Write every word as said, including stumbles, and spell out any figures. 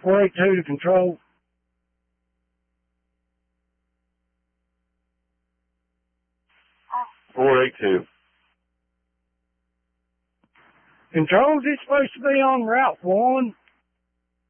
four eight two to control. four eight two. Control, is it supposed to be on Route one?